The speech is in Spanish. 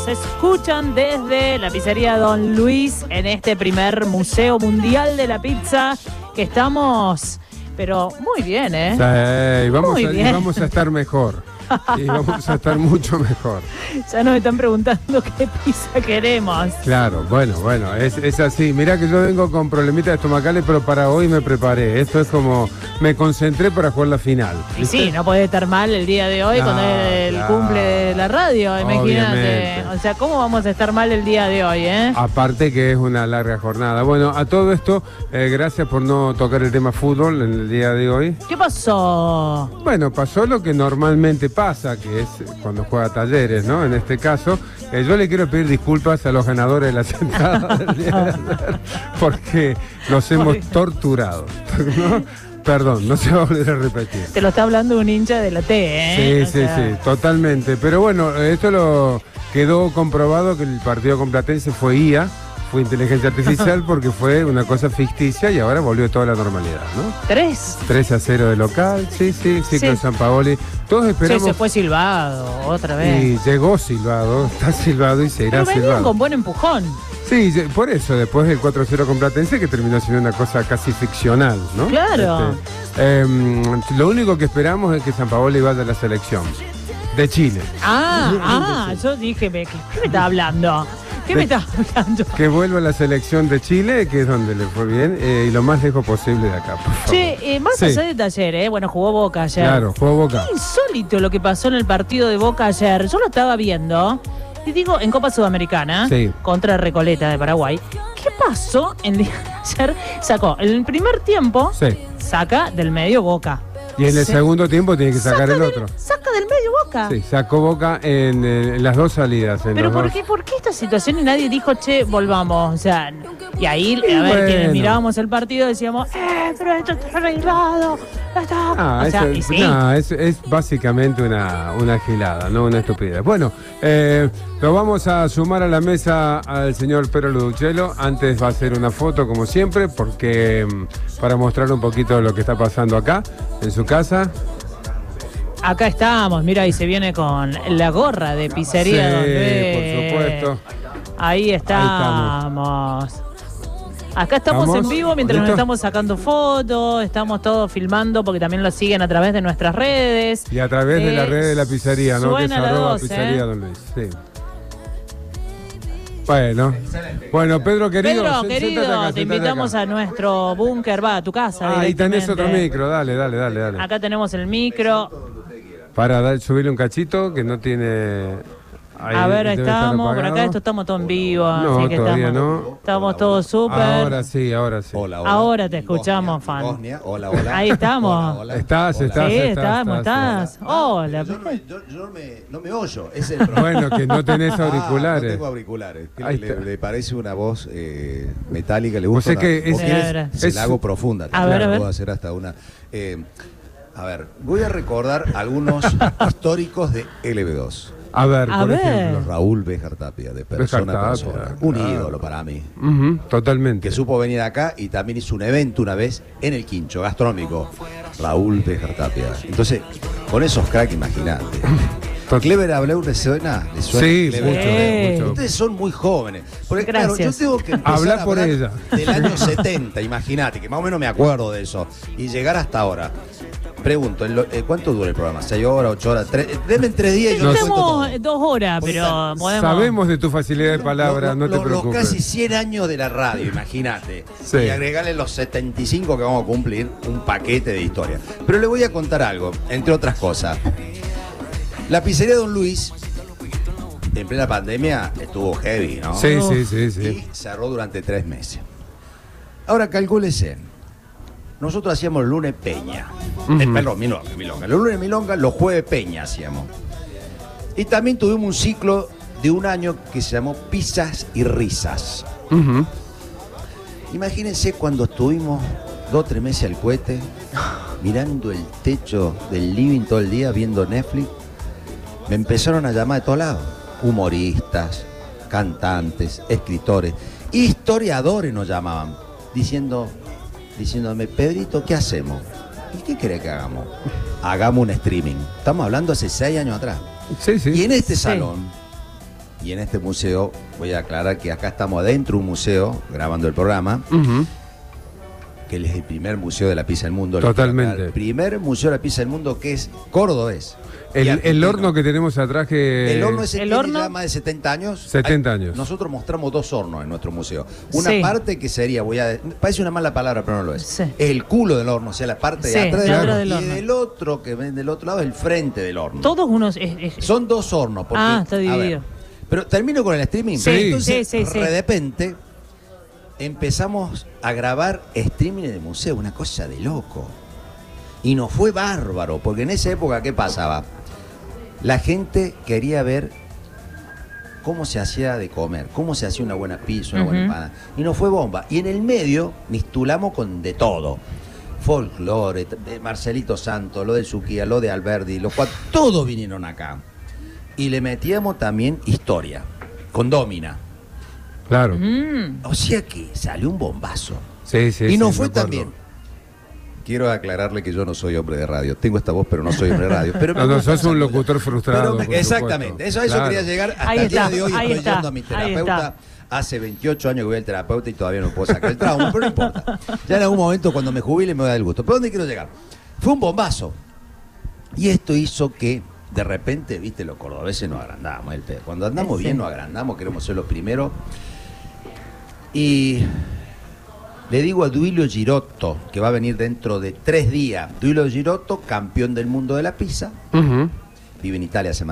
nos escuchan desde la pizzería Don Luis en este primer Museo Mundial de la Pizza, que estamos, pero muy bien, ¿eh? Sí, vamos a estar mejor. Y vamos a estar mucho mejor. Ya nos están preguntando qué pizza queremos. Claro, bueno, es así. Mirá que yo vengo con problemitas estomacales, pero para hoy me preparé. Esto es como, me concentré para jugar la final. Y sí, no puede estar mal el día de hoy con el cumple de la radio, imagínate. O sea, ¿cómo vamos a estar mal el día de hoy, eh? Aparte que es una larga jornada. Bueno, a todo esto, gracias por no tocar el tema fútbol en el día de hoy. ¿Qué pasó? Bueno, pasó lo que normalmente pasa, que es cuando juega Talleres, ¿no? En este caso, yo le quiero pedir disculpas a los ganadores de la sentada del día de ayer, porque los hemos torturado, ¿no? Perdón, no se va a volver a repetir. Te lo está hablando un hincha de la T, ¿eh? Sí, sí, totalmente. Pero bueno, esto lo quedó comprobado que el partido con Platense fue IA, fue inteligencia artificial, porque fue una cosa ficticia y ahora volvió toda la normalidad, ¿no? 3-0 de local, sí, con Sampaoli. Todos esperamos. Sí, se fue silbado otra vez. Y llegó silbado, está silbado y se irá silbado. Pero venían con buen empujón. Sí, por eso, después del 4-0 con Platense, que terminó siendo una cosa casi ficcional, ¿no? Claro. Lo único que esperamos es que Sampaoli vaya a la selección de Chile. Yo dije, ¿qué me está hablando? ¿Qué me estás hablando? Que vuelva a la selección de Chile, que es donde le fue bien, y lo más lejos posible de acá, por favor. Che, más allá de Talleres, bueno, jugó Boca ayer. Claro, jugó Boca. Qué insólito lo que pasó en el partido de Boca ayer. Yo lo estaba viendo, y digo, en Copa Sudamericana, contra Recoleta de Paraguay. ¿Qué pasó el día de ayer? Sacó, en el primer tiempo, saca del medio Boca. Y en el segundo tiempo tiene que sacar el otro. Saca del medio Boca. Sí, sacó Boca en las dos salidas. Pero ¿por qué esta situación y nadie dijo, che, volvamos? O sea, y ahí, a ver, quienes mirábamos el partido decíamos, pero esto está arreglado. Es básicamente una gilada, no una estupidez. Bueno, lo vamos a sumar a la mesa al señor Pedro Luduchello. Antes va a hacer una foto, como siempre, porque para mostrar un poquito lo que está pasando acá, en su casa. Acá estamos, mira, y se viene con la gorra de pizzería. Sí, por supuesto. Ahí estamos. Acá estamos en vivo mientras nos estamos sacando fotos, estamos todos filmando porque también lo siguen a través de nuestras redes. Y a través de la red de la pizzería, ¿no? Que es @ pizzería Don Luis. Sí. Bueno, Pedro querido, acá, te invitamos a nuestro búnker, a tu casa. Ahí tenés otro micro, dale. Acá tenemos el micro. Para subirle un cachito que no tiene. Ahí estamos, por acá estamos todos en vivo. No, así que todavía no. Estamos todos súper. Ahora sí. Hola. Ahora te escuchamos, fan. Bosnia. Hola. Ahí estamos. Hola. ¿Estás? Hola. Yo no me oyo, ese es el problema. Bueno, que no tenés auriculares. No tengo auriculares. Le parece una voz metálica, le gusta. Se la hago profunda. A ver. Puedo hacer hasta una. A ver, voy a recordar algunos históricos de LB2. A ver, por ejemplo. Raúl Béjar Tapia, de persona a persona. Un ídolo para mí. Totalmente. Que supo venir acá y también hizo un evento una vez en el Quincho, gastronómico. Raúl Béjar Tapia. Entonces, con esos cracks, imagínate. Clever Abreu le suena. Sí, mucho. Ustedes son muy jóvenes. Porque claro, yo tengo que empezar hablar por ella. Del año 70, imagínate, que más o menos me acuerdo de eso. Y llegar hasta ahora. Pregunto, ¿cuánto dura el programa? ¿6 horas, 8 horas? Denme 3 días y yo te cuento todo. 2 horas, pero podemos. Sabemos de tu facilidad de palabra, no te preocupes. Los casi 100 años de la radio, imagínate. Sí. Y agregarle los 75 que vamos a cumplir, un paquete de historia. Pero le voy a contar algo, entre otras cosas. La pizzería Don Luis, en plena pandemia, estuvo heavy, ¿no? Sí. Y cerró durante 3 meses. Ahora calcúlese. Nosotros hacíamos el lunes Peña. Perdón, Milonga. Los lunes Milonga, los jueves Peña hacíamos. Y también tuvimos un ciclo de un año que se llamó Pizzas y Risas. Imagínense cuando estuvimos 2 o 3 meses al cohete, mirando el techo del living todo el día, viendo Netflix. Me empezaron a llamar de todos lados. Humoristas, cantantes, escritores, historiadores nos llamaban, diciéndome, Pedrito, ¿qué hacemos? ¿Y qué querés que hagamos? Hagamos un streaming. Estamos hablando hace 6 años atrás. Sí. Y en este salón Y en este museo, voy a aclarar que acá estamos adentro de un museo, grabando el programa, que es el primer museo de la pizza del mundo. Totalmente. El primer museo de la pizza del mundo que es cordobés. El horno que tenemos atrás que... El horno ese tiene ya más de 70 años. 70 años. Nosotros mostramos 2 hornos en nuestro museo. Una Sí. parte que sería, parece una mala palabra, pero no lo es. Sí. El culo del horno, o sea, la parte Sí, de atrás de del atrás horno. del Y horno. del otro, que ven del otro lado, es el frente del horno. Todos unos... Son 2 hornos. Porque, está dividido. Pero termino con el streaming. Sí, Entonces, sí. de repente, empezamos a grabar streaming de museo, una cosa de loco. Y nos fue bárbaro, porque en esa época, ¿qué pasaba? La gente quería ver cómo se hacía de comer, cómo se hacía una buena pizza, una buena empanada. Y nos fue bomba. Y en el medio mistulamos con de todo. Folclore, de Marcelito Santos, lo de Suquía, lo de Alberdi, los cuatro, todos vinieron acá. Y le metíamos también historia, con Domina. Claro. O sea que salió un bombazo. Sí, sí. Y nos sí, fue me acuerdo. también. Quiero aclararle que yo no soy hombre de radio. Tengo esta voz, pero no soy hombre de radio. Pero No, sos un locutor frustrado. Exactamente. Eso Claro. quería llegar. Hasta Ahí el día está, de hoy ahí estoy está, yendo a mi ahí terapeuta. está. Hace 28 años que voy al terapeuta y todavía no puedo sacar el trauma, pero no importa. Ya en algún momento, cuando me jubile, me voy a dar el gusto. ¿Pero dónde quiero llegar? Fue un bombazo. Y esto hizo que, de repente, viste, los cordobeses nos agrandamos. Cuando andamos bien, nos agrandamos, queremos ser los primeros. Y le digo a Duilio Girotto, que va a venir dentro de 3 días. Duilio Girotto, campeón del mundo de la pizza. Vive en Italia hace más